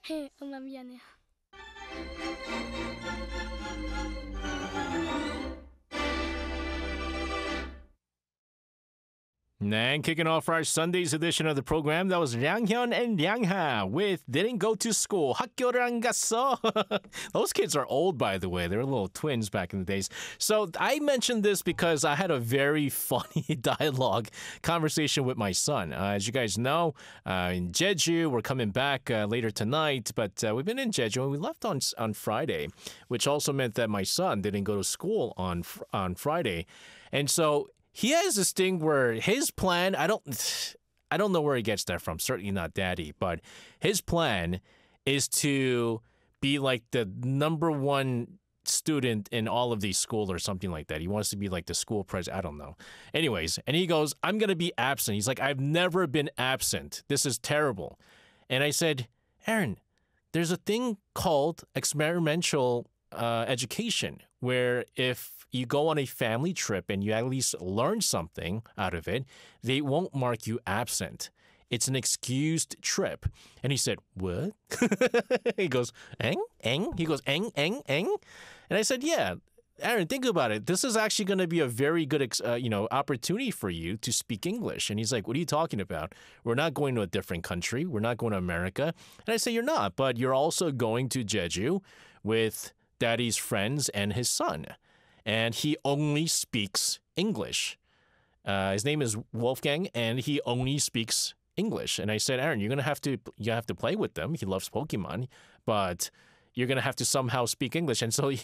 엄마 미안해요. And kicking off our Sunday's edition of the program, that was Liang Hyun and Liang Ha with Didn't Go to School. 학교를 안 갔어. Those kids are old, by the way. They were little twins back in the days. So I mentioned this because I had a very funny dialogue conversation with my son. As you guys know, in Jeju, we're coming back later tonight, but we've been in Jeju and we left on Friday, which also meant that my son didn't go to school on Friday. And so he has this thing where his plan, I don't know where he gets that from, certainly not daddy, but his plan is to be like the number one student in all of these schools or something like that. He wants to be like the school president. I don't know. Anyways, and he goes, I'm going to be absent. He's like, I've never been absent. This is terrible. And I said, Aaron, there's a thing called experiential education where if you go on a family trip and you at least learn something out of it, they won't mark you absent. It's an excused trip. And he said, what? He goes, eng, eng? He goes, eng, eng, eng? And I said, yeah, Aaron, think about it. This is actually going to be a very good, opportunity for you to speak English. And he's like, what are you talking about? We're not going to a different country. We're not going to America. And I say, you're not, but you're also going to Jeju with daddy's friends and his son. And he only speaks English. His name is Wolfgang, and he only speaks English. And I said, Aaron, you have to play with them. He loves Pokemon, but you're gonna have to somehow speak English. And so,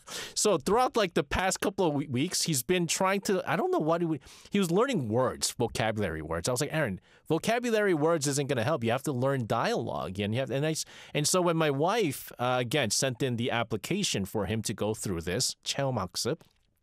so throughout like the past couple of weeks, he's been trying to. I don't know what he was learning words, vocabulary words. I was like, Aaron, vocabulary words isn't gonna help. You have to learn dialogue, and so when my wife again sent in the application for him to go through this 체험학습.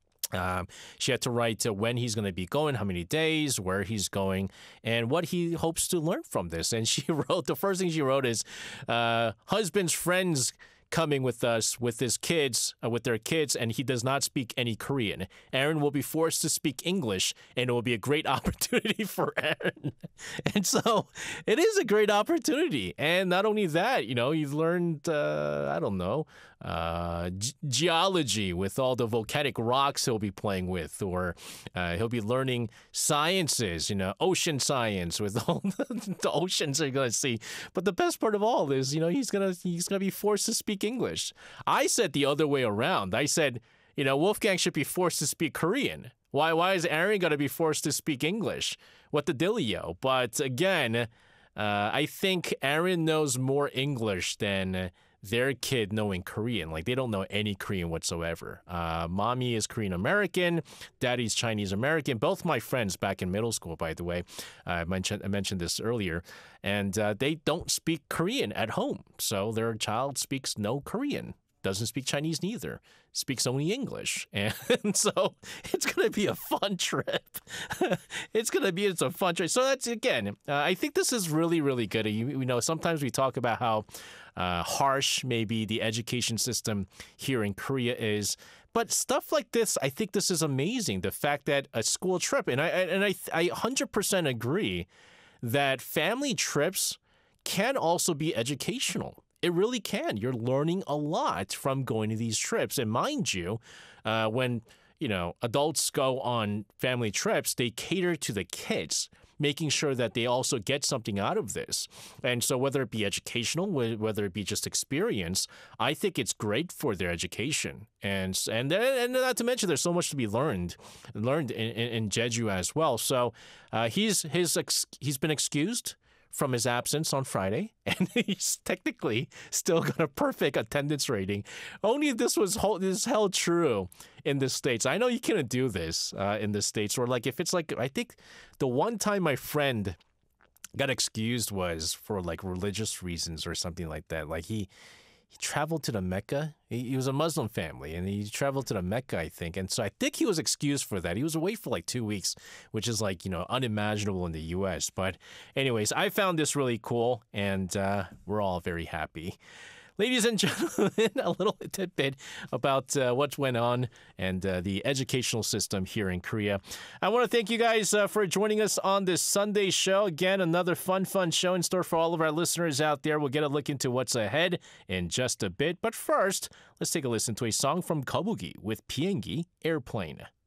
She had to write when he's going to be going, how many days, where he's going, and what he hopes to learn from this. And she wrote, the first thing she wrote is, husband's friends coming with us with his kids, with their kids, and he does not speak any Korean. Aaron will be forced to speak English, and it will be a great opportunity for Aaron. And so it is a great opportunity. And not only that, you've learned, geology with all the volcanic rocks he'll be playing with, or he'll be learning sciences, ocean science with all the oceans you're going to see. But the best part of all is, he's gonna be forced to speak English. I said the other way around. I said, Wolfgang should be forced to speak Korean. Why is Aaron going to be forced to speak English? What the dealio? But again, I think Aaron knows more English than their kid knowing Korean. Like, they don't know any Korean whatsoever. Mommy is Korean American, daddy's Chinese American. Both my friends back in middle school, by the way, I mentioned this earlier, and they don't speak Korean at home. So their child speaks no Korean. Doesn't speak Chinese neither. Speaks only English. And so it's going to be a fun trip. It's a fun trip. So that's, again, I think this is really, really good. Sometimes we talk about how harsh maybe the education system here in Korea is. But stuff like this, I think this is amazing. The fact that a school trip, and I 100% agree that family trips can also be educational. It really can. You're learning a lot from going to these trips. And mind you, when, adults go on family trips, they cater to the kids, making sure that they also get something out of this. And so whether it be educational, whether it be just experience, I think it's great for their education. And not to mention, there's so much to be learned in Jeju as well. So he's been excused from his absence on Friday, and he's technically still got a perfect attendance rating. Only if this is held true in the States. I know you can't do this in the States, or like if it's like, I think the one time my friend got excused was for like religious reasons or something like that. Like he traveled to the Mecca. He was a Muslim family, and he traveled to the Mecca, I think. And so I think he was excused for that. He was away for like 2 weeks, which is like, unimaginable in the U.S. But anyways, I found this really cool, and we're all very happy. Ladies and gentlemen, a little tidbit about what went on and the educational system here in Korea. I want to thank you guys for joining us on this Sunday show. Again, another fun show in store for all of our listeners out there. We'll get a look into what's ahead in just a bit. But first, let's take a listen to a song from Kobugi with 비행기, Airplane.